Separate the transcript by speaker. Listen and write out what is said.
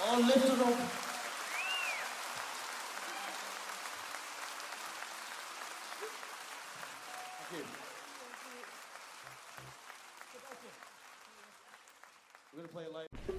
Speaker 1: All lifted up. Thank you. We're going to play a live.